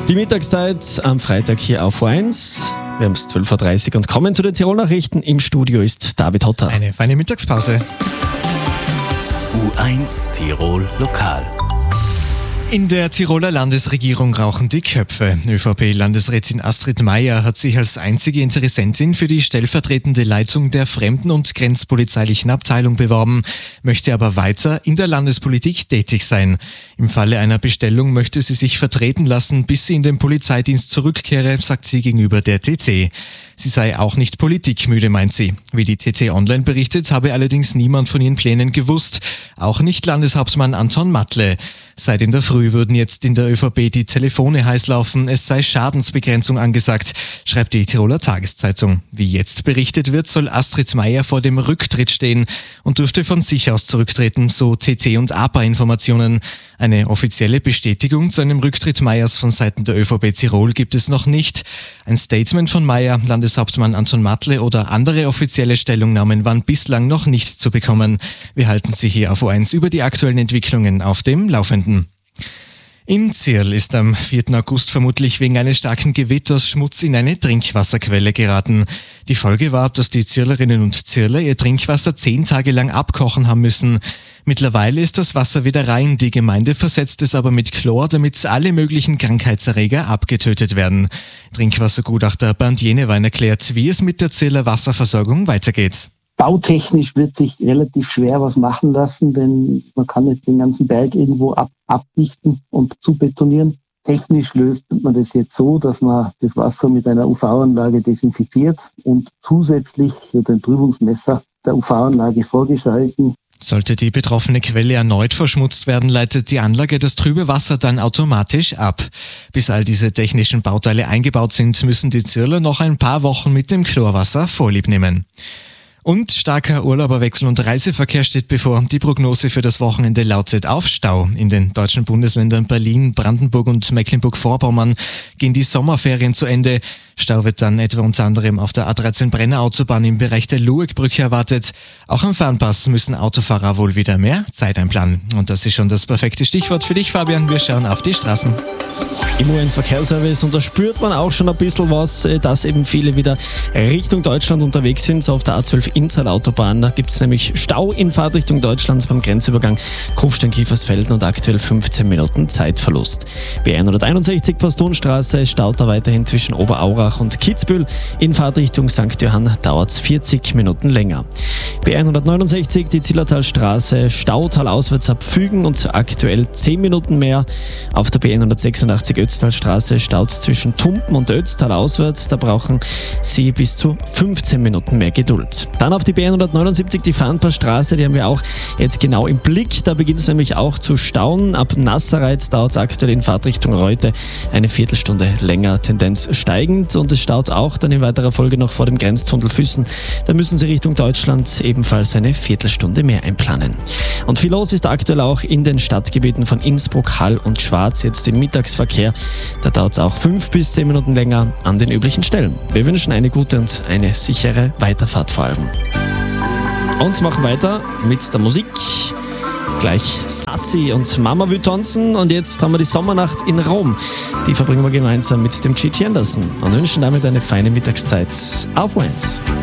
Die Mittagszeit am Freitag hier auf O1. Wir haben es 12.30 Uhr und kommen zu den Tirol-Nachrichten. Im Studio ist David Hotter. Eine feine Mittagspause. U1 Tirol Lokal. In der Tiroler Landesregierung rauchen die Köpfe. ÖVP-Landesrätin Astrid Maier hat sich als einzige Interessentin für die stellvertretende Leitung der Fremden- und Grenzpolizeilichen Abteilung beworben, möchte aber weiter in der Landespolitik tätig sein. Im Falle einer Bestellung möchte sie sich vertreten lassen, bis sie in den Polizeidienst zurückkehre, sagt sie gegenüber der TT. Sie sei auch nicht politikmüde, meint sie. Wie die TT Online berichtet, habe allerdings niemand von ihren Plänen gewusst, auch nicht Landeshauptmann Anton Matle. Seit in der Früh würden jetzt in der ÖVP die Telefone heiß laufen, es sei Schadensbegrenzung angesagt, schreibt die Tiroler Tageszeitung. Wie jetzt berichtet wird, soll Astrid Maier vor dem Rücktritt stehen und dürfte von sich aus zurücktreten, so TT und APA-Informationen. Eine offizielle Bestätigung zu einem Rücktritt Maiers von Seiten der ÖVP Tirol gibt es noch nicht. Ein Statement von Maier, Landeshauptmann Anton Matle oder andere offizielle Stellungnahmen waren bislang noch nicht zu bekommen. Wir halten Sie hier auf O1 über die aktuellen Entwicklungen auf dem Laufenden. In Zirl ist am 4. August vermutlich wegen eines starken Gewitters Schmutz in eine Trinkwasserquelle geraten. Die Folge war, dass die Zirlerinnen und Zirler ihr Trinkwasser 10 Tage lang abkochen haben müssen. Mittlerweile ist das Wasser wieder rein, die Gemeinde versetzt es aber mit Chlor, damit alle möglichen Krankheitserreger abgetötet werden. Trinkwassergutachter Bernd Jenewein erklärt, wie es mit der Zirler Wasserversorgung weitergeht. Bautechnisch wird sich relativ schwer was machen lassen, denn man kann nicht den ganzen Berg irgendwo abdichten und zubetonieren. Technisch löst man das jetzt so, dass man das Wasser mit einer UV-Anlage desinfiziert und zusätzlich wird ein Trübungsmesser der UV-Anlage vorgeschalten. Sollte die betroffene Quelle erneut verschmutzt werden, leitet die Anlage das trübe Wasser dann automatisch ab. Bis all diese technischen Bauteile eingebaut sind, müssen die Zirler noch ein paar Wochen mit dem Chlorwasser Vorlieb nehmen. Und starker Urlauberwechsel und Reiseverkehr steht bevor. Die Prognose für das Wochenende lautet auf Stau. In den deutschen Bundesländern Berlin, Brandenburg und Mecklenburg-Vorpommern gehen die Sommerferien zu Ende. Stau wird dann etwa unter anderem auf der A13 Brenner Autobahn im Bereich der Luegbrücke erwartet. Auch am Fernpass müssen Autofahrer wohl wieder mehr Zeit einplanen. Und das ist schon das perfekte Stichwort für dich, Fabian. Wir schauen auf die Straßen. Im U1 Verkehrsservice und da spürt man auch schon ein bisschen was, dass eben viele wieder Richtung Deutschland unterwegs sind, so auf der A12 Inntal-Autobahn. Da gibt es nämlich Stau in Fahrtrichtung Deutschlands beim Grenzübergang Kufstein-Kiefersfelden und aktuell 15 Minuten Zeitverlust. B161 Pastonstraße staut da weiterhin zwischen Oberaurach und Kitzbühel. In Fahrtrichtung St. Johann dauert es 40 Minuten länger. B169 die Zillertalstraße Stautal auswärts ab Fügen und aktuell 10 Minuten mehr. Auf der B186 Ötztalstraße staut zwischen Tumpen und Ötztal auswärts. Da brauchen Sie bis zu 15 Minuten mehr Geduld. Dann auf die B179 die Farnpassstraße, die haben wir auch jetzt genau im Blick. Da beginnt es nämlich auch zu stauen. Ab Nasserreiz dauert es aktuell in Fahrtrichtung Reute eine Viertelstunde länger, Tendenz steigend. Und es staut auch dann in weiterer Folge noch vor dem Grenztunnel Füssen. Da müssen Sie Richtung Deutschland ebenfalls eine Viertelstunde mehr einplanen. Und viel los ist aktuell auch in den Stadtgebieten von Innsbruck, Hall und Schwaz. Jetzt im Mittagsverkehr, da dauert es auch 5 bis 10 Minuten länger an den üblichen Stellen. Wir wünschen eine gute und eine sichere Weiterfahrt vor allem. Und machen weiter mit der Musik. Gleich Sassi und Mama will tanzen und jetzt haben wir die Sommernacht in Rom. Die verbringen wir gemeinsam mit dem Gigi Anderson und wünschen damit eine feine Mittagszeit auf O1.